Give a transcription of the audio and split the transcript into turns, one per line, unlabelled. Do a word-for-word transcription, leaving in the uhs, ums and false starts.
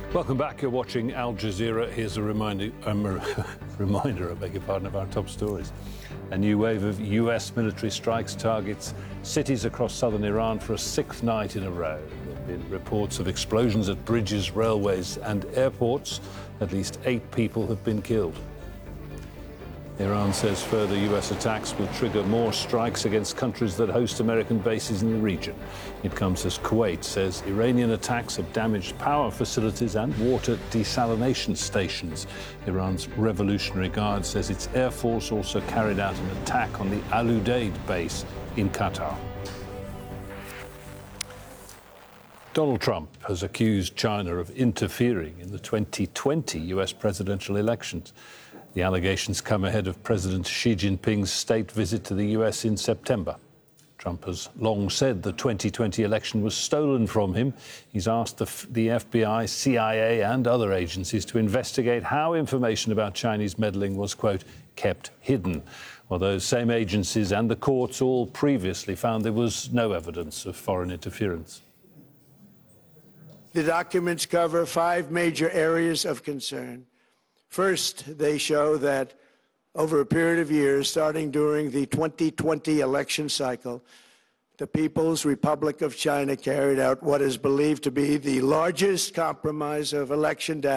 Welcome back. You're watching Al Jazeera. Here's a reminder, um, a reminder, I beg your pardon, of our top stories. A new wave of U S military strikes targets cities across southern Iran for a sixth night in a row. There have been reports of explosions at bridges, railways and airports. At least eight people have been killed. Iran says further U S attacks will trigger more strikes against countries that host American bases in the region. It comes as Kuwait says Iranian attacks have damaged power facilities and water desalination stations. Iran's Revolutionary Guard says its air force also carried out an attack on the Al Udeid base in Qatar. Donald Trump has accused China of interfering in the twenty twenty U S presidential elections. The allegations come ahead of President Xi Jinping's state visit to the U S in September. Trump has long said the twenty twenty election was stolen from him. He's asked the, the F B I, C I A and other agencies to investigate how information about Chinese meddling was, quote, kept hidden. While those same agencies and the courts all previously found there was no evidence of foreign interference.
The documents cover five major areas of concern. First, they show that over a period of years, starting during the twenty twenty election cycle, the People's Republic of China carried out what is believed to be the largest compromise of election data